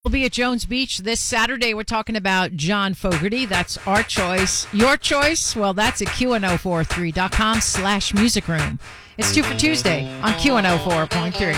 We'll be at Jones Beach this Saturday. We're talking about John Fogerty. That's our choice. Your choice? Well, that's at QN043.com/music room. It's 2 for Tuesday on QN0 4.3.